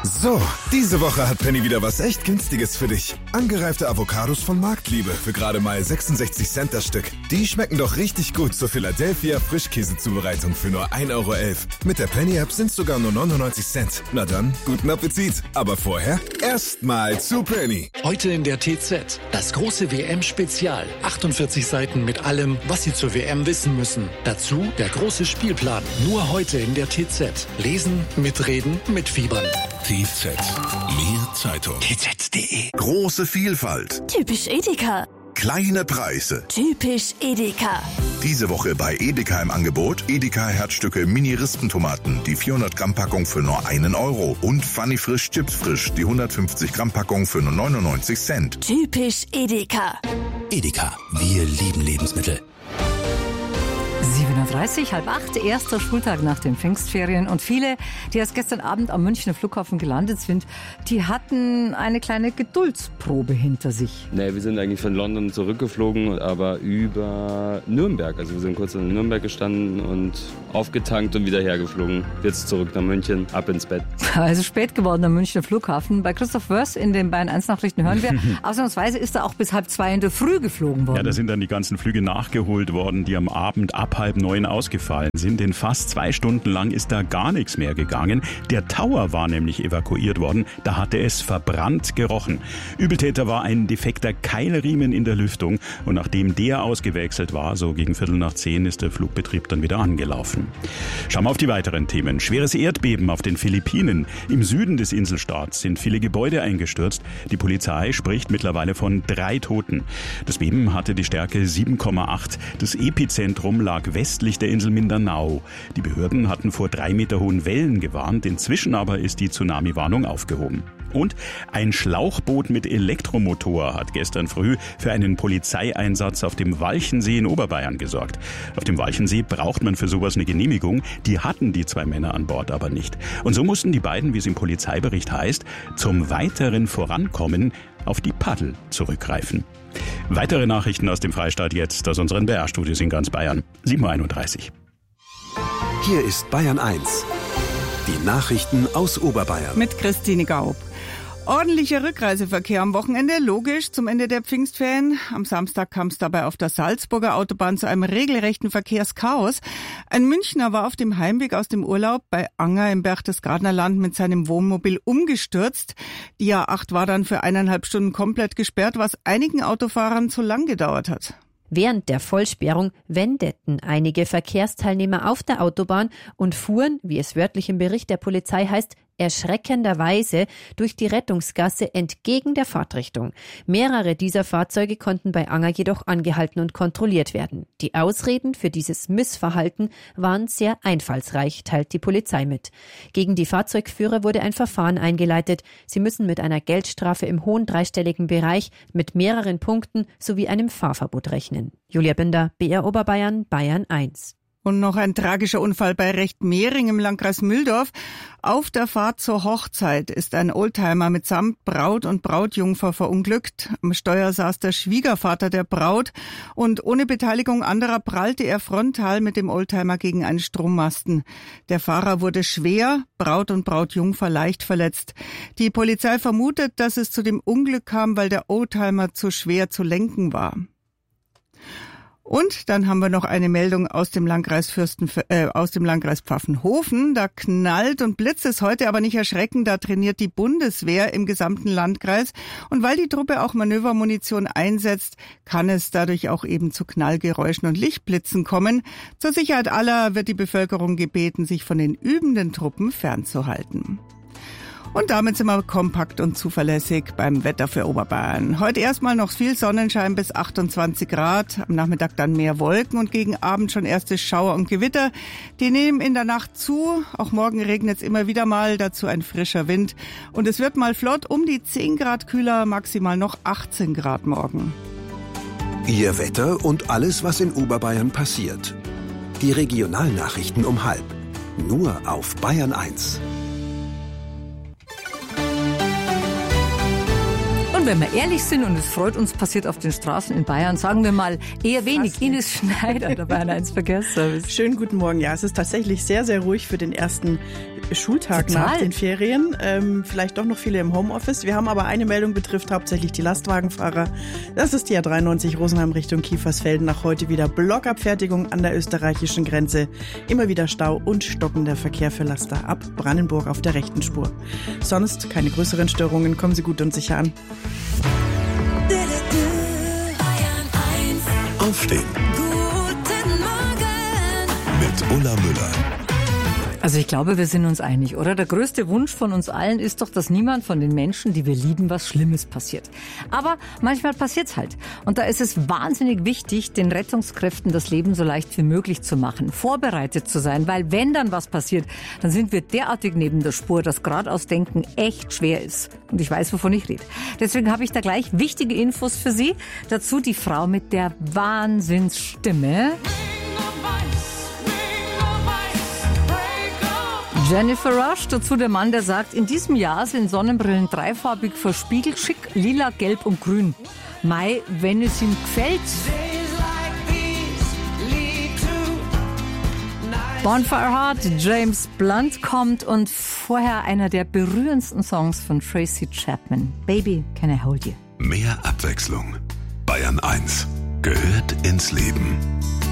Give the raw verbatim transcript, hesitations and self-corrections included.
So, diese Woche hat Penny wieder was echt Günstiges für dich. Angereifte Avocados von Marktliebe für gerade mal sechsundsechzig Cent das Stück. Die schmecken doch richtig gut zur Philadelphia Frischkäsezubereitung für nur ein Euro elf. Mit der Penny-App sind es sogar nur neunundneunzig Cent. Na dann, guten Appetit. Aber vorher erstmal zu Penny. Heute in der T Z, das große W M-Spezial. achtundvierzig Seiten mit allem, was Sie zur W M wissen müssen. Dazu der große Spielplan. Nur heute in der T Z. Lesen, mitreden, mitfiebern. T Z. Mehr Zeitung. T Z punkt de. Große Vielfalt. Typisch Edeka. Kleine Preise. Typisch Edeka. Diese Woche bei Edeka im Angebot Edeka Herzstücke Mini-Rispentomaten, die vierhundert Gramm Packung für nur einen Euro. Und Funny Frisch Chips Frisch, die hundertfünfzig Gramm Packung für nur neunundneunzig Cent. Typisch Edeka. Edeka, wir lieben Lebensmittel. sieben Uhr dreißig, halb acht, erster Schultag nach den Pfingstferien. Und viele, die erst gestern Abend am Münchner Flughafen gelandet sind, die hatten eine kleine Geduldsprobe hinter sich. Nee, wir sind eigentlich von London zurückgeflogen, aber über Nürnberg. Also wir sind kurz in Nürnberg gestanden und aufgetankt und wieder hergeflogen. Jetzt zurück nach München, ab ins Bett. Also spät geworden am Münchner Flughafen. Bei Christoph Wörs in den Bayern eins Nachrichten hören wir, ausnahmsweise ist er auch bis halb zwei in der Früh geflogen worden. Ja, da sind dann die ganzen Flüge nachgeholt worden, die am Abend ab halb neun ausgefallen sind. Denn fast zwei Stunden lang ist da gar nichts mehr gegangen. Der Tower war nämlich evakuiert worden. Da hatte es verbrannt gerochen. Übeltäter war ein defekter Keilriemen in der Lüftung. Und nachdem der ausgewechselt war, so gegen Viertel nach zehn, ist der Flugbetrieb dann wieder angelaufen. Schauen wir auf die weiteren Themen. Schweres Erdbeben auf den Philippinen. Im Süden des Inselstaats sind viele Gebäude eingestürzt. Die Polizei spricht mittlerweile von drei Toten. Das Beben hatte die Stärke sieben Komma acht. Das Epizentrum lag westlich der Insel Mindanao. Die Behörden hatten vor drei Meter hohen Wellen gewarnt. Inzwischen aber ist die Tsunami-Warnung aufgehoben. Und ein Schlauchboot mit Elektromotor hat gestern früh für einen Polizeieinsatz auf dem Walchensee in Oberbayern gesorgt. Auf dem Walchensee braucht man für sowas eine Genehmigung. Die hatten die zwei Männer an Bord aber nicht. Und so mussten die beiden, wie es im Polizeibericht heißt, zum weiteren Vorankommen auf die Paddel zurückgreifen. Weitere Nachrichten aus dem Freistaat jetzt aus unseren B R-Studios in ganz Bayern. sieben Uhr einunddreißig. Hier ist Bayern eins. Die Nachrichten aus Oberbayern. Mit Christine Gaub. Ordentlicher Rückreiseverkehr am Wochenende, logisch, zum Ende der Pfingstferien. Am Samstag kam es dabei auf der Salzburger Autobahn zu einem regelrechten Verkehrschaos. Ein Münchner war auf dem Heimweg aus dem Urlaub bei Anger im Berchtesgadener Land mit seinem Wohnmobil umgestürzt. Die A acht war dann für eineinhalb Stunden komplett gesperrt, was einigen Autofahrern zu lang gedauert hat. Während der Vollsperrung wendeten einige Verkehrsteilnehmer auf der Autobahn und fuhren, wie es wörtlich im Bericht der Polizei heißt, erschreckenderweise durch die Rettungsgasse entgegen der Fahrtrichtung. Mehrere dieser Fahrzeuge konnten bei Anger jedoch angehalten und kontrolliert werden. Die Ausreden für dieses Missverhalten waren sehr einfallsreich, teilt die Polizei mit. Gegen die Fahrzeugführer wurde ein Verfahren eingeleitet. Sie müssen mit einer Geldstrafe im hohen dreistelligen Bereich mit mehreren Punkten sowie einem Fahrverbot rechnen. Julia Binder, B R Oberbayern, Bayern eins. Und noch ein tragischer Unfall bei Rechtmehring im Landkreis Mühldorf. Auf der Fahrt zur Hochzeit ist ein Oldtimer mitsamt Braut und Brautjungfer verunglückt. Am Steuer saß der Schwiegervater der Braut und ohne Beteiligung anderer prallte er frontal mit dem Oldtimer gegen einen Strommasten. Der Fahrer wurde schwer, Braut und Brautjungfer leicht verletzt. Die Polizei vermutet, dass es zu dem Unglück kam, weil der Oldtimer zu schwer zu lenken war. Und dann haben wir noch eine Meldung aus dem Landkreis Fürsten, äh, aus dem Landkreis Pfaffenhofen. Da knallt und blitzt es heute, aber nicht erschrecken. Da trainiert die Bundeswehr im gesamten Landkreis. Und weil die Truppe auch Manövermunition einsetzt, kann es dadurch auch eben zu Knallgeräuschen und Lichtblitzen kommen. Zur Sicherheit aller wird die Bevölkerung gebeten, sich von den übenden Truppen fernzuhalten. Und damit sind wir kompakt und zuverlässig beim Wetter für Oberbayern. Heute erstmal noch viel Sonnenschein bis achtundzwanzig Grad. Am Nachmittag dann mehr Wolken und gegen Abend schon erste Schauer und Gewitter. Die nehmen in der Nacht zu. Auch morgen regnet es immer wieder mal. Dazu ein frischer Wind. Und es wird mal flott um die zehn Grad kühler, maximal noch achtzehn Grad morgen. Ihr Wetter und alles, was in Oberbayern passiert. Die Regionalnachrichten um halb. Nur auf Bayern eins. Wenn wir ehrlich sind, und es freut uns, passiert auf den Straßen in Bayern, sagen wir mal eher wenig. Ines Schneider, der Bayern eins Verkehrsservice. Schönen guten Morgen. Ja, es ist tatsächlich sehr, sehr ruhig für den ersten Schultag Total. nach den Ferien. Ähm, vielleicht doch noch viele im Homeoffice. Wir haben aber eine Meldung, betrifft hauptsächlich die Lastwagenfahrer. Das ist die A dreiundneunzig Rosenheim Richtung Kiefersfelden. Nach heute wieder Blockabfertigung an der österreichischen Grenze. Immer wieder Stau und stockender Verkehr für Laster ab Brandenburg auf der rechten Spur. Sonst keine größeren Störungen. Kommen Sie gut und sicher an. Aufstehen. Guten Morgen. Mit Ulla Müller. Also ich glaube, wir sind uns einig, oder? Der größte Wunsch von uns allen ist doch, dass niemand von den Menschen, die wir lieben, was Schlimmes passiert. Aber manchmal passiert's halt. Und da ist es wahnsinnig wichtig, den Rettungskräften das Leben so leicht wie möglich zu machen, vorbereitet zu sein, weil wenn dann was passiert, dann sind wir derartig neben der Spur, dass geradeausdenken echt schwer ist. Und ich weiß, wovon ich rede. Deswegen habe ich da gleich wichtige Infos für Sie. Dazu die Frau mit der Wahnsinnsstimme. Jennifer Rush, dazu der Mann, der sagt, in diesem Jahr sind Sonnenbrillen dreifarbig verspiegelt, schick, lila, gelb und grün. Mai, wenn es ihm gefällt. Bonfire Heart, James Blunt kommt und vorher einer der berührendsten Songs von Tracy Chapman. Baby, can I hold you? Mehr Abwechslung. Bayern eins gehört ins Leben.